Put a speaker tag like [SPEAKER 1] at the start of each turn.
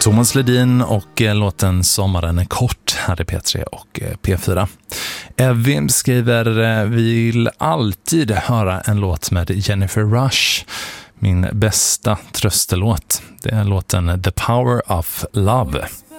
[SPEAKER 1] Thomas Ledin och låten Sommaren är kort här i P3 och P4. Evin skriver, vill alltid höra en låt med Jennifer Rush. Min bästa tröstelåt. Det är låten The Power of Love.